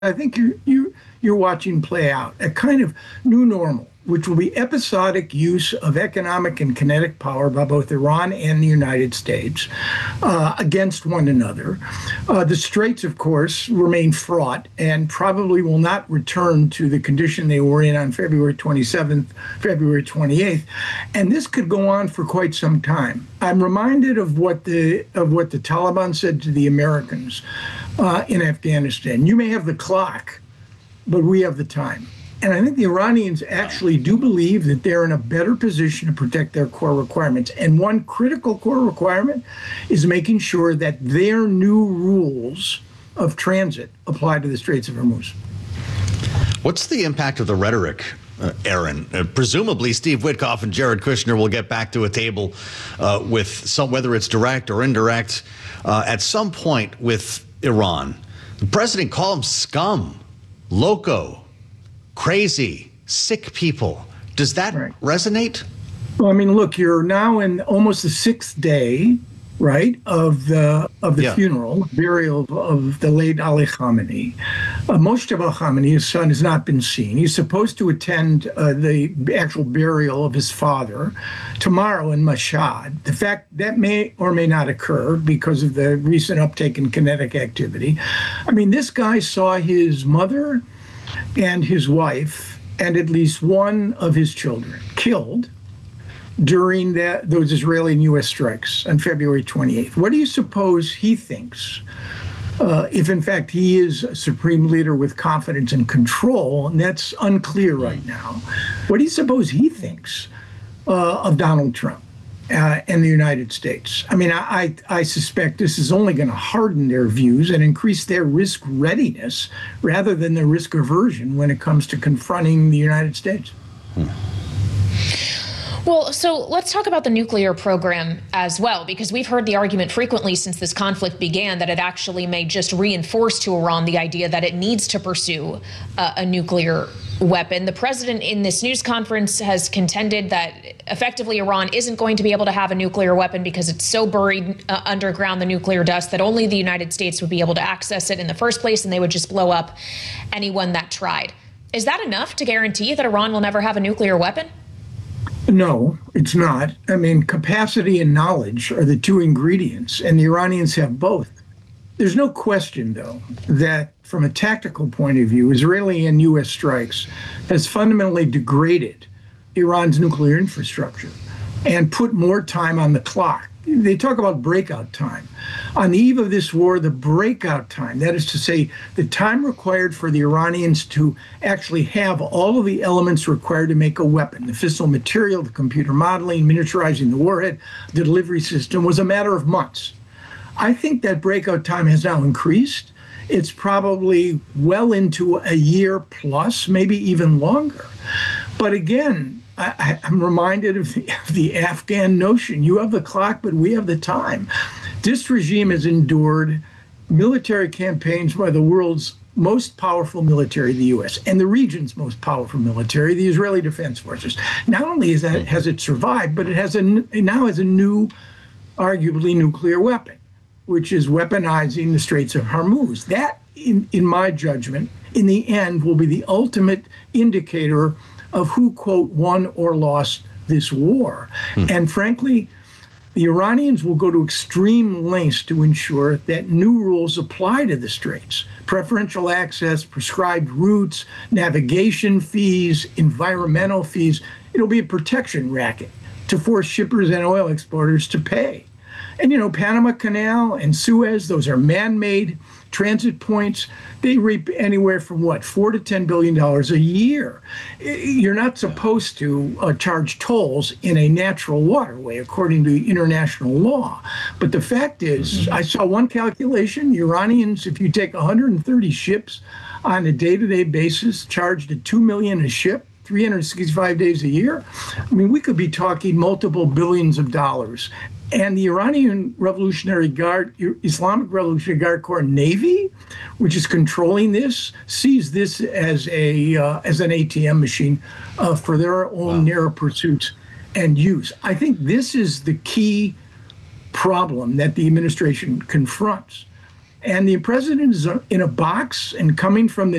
I think you're watching play out a kind of new normal, which will be episodic use of economic and kinetic power by both Iran and the United States against one another. The Straits, of course, remain fraught and probably will not return to the condition they were in on February 27th, February 28th, and this could go on for quite some time. I'm reminded of what the Taliban said to the Americans in Afghanistan. You may have the clock, but we have the time. And I think the Iranians actually do believe that they're in a better position to protect their core requirements. And one critical core requirement is making sure that their new rules of transit apply to the Straits of Hormuz. What's the impact of the rhetoric, Aaron? Presumably, Steve Witkoff and Jared Kushner will get back to a table with some, whether it's direct or indirect, at some point with Iran. The president called them scum, loco, crazy, sick people. Does that resonate? Well, I mean, look, you're now in almost the sixth day, right, of the funeral, burial of the late Ali Khamenei. Mojtaba Khamenei, his son, has not been seen. He's supposed to attend the actual burial of his father tomorrow in Mashhad. The fact that may or may not occur because of the recent uptake in kinetic activity. I mean, this guy saw his mother and his wife and at least one of his children killed during those Israeli and U.S. strikes on February 28th. What do you suppose he thinks, if in fact he is a supreme leader with confidence and control, and that's unclear right now? What do you suppose he thinks of Donald Trump and the United States? I mean, I suspect this is only going to harden their views and increase their risk readiness rather than their risk aversion when it comes to confronting the United States. Well, so let's talk about the nuclear program as well, because we've heard the argument frequently since this conflict began that it actually may just reinforce to Iran the idea that it needs to pursue a nuclear weapon. The president in this news conference has contended that effectively Iran isn't going to be able to have a nuclear weapon because it's so buried underground, the nuclear dust, that only the United States would be able to access it in the first place, and they would just blow up anyone that tried. Is that enough to guarantee that Iran will never have a nuclear weapon? No, it's not. I mean, capacity and knowledge are the two ingredients, and the Iranians have both. There's no question, though, that from a tactical point of view, Israeli and U.S. strikes has fundamentally degraded Iran's nuclear infrastructure and put more time on the clock. They talk about breakout time. On the eve of this war, the breakout time, that is to say, the time required for the Iranians to actually have all of the elements required to make a weapon, the fissile material, the computer modeling, miniaturizing the warhead, the delivery system, was a matter of months. I think that breakout time has now increased. It's probably well into a year plus, maybe even longer. But again, I'm reminded of the Afghan notion. You have the clock, but we have the time. This regime has endured military campaigns by the world's most powerful military, the U.S., and the region's most powerful military, the Israeli Defense Forces. Not only has it survived, but it now has a new, arguably nuclear weapon, which is weaponizing the Straits of Hormuz. That, in my judgment, in the end, will be the ultimate indicator of who, quote, won or lost this war. And frankly, the Iranians will go to extreme lengths to ensure that new rules apply to the Straits. Preferential access, prescribed routes, navigation fees, environmental fees. It'll be a protection racket to force shippers and oil exporters to pay. And, you know, Panama Canal and Suez, those are man-made transit points. They reap anywhere from $4 to $10 billion a year. You're not supposed to charge tolls in a natural waterway according to international law. But the fact is, I saw one calculation, the Iranians, if you take 130 ships on a day-to-day basis, charged at $2 million a ship, 365 days a year. I mean, we could be talking multiple billions of dollars. And the Iranian Revolutionary Guard, Islamic Revolutionary Guard Corps Navy, which is controlling this, sees this as an ATM machine for their own narrow pursuits and use. I think this is the key problem that the administration confronts. and the president is in a box and coming from the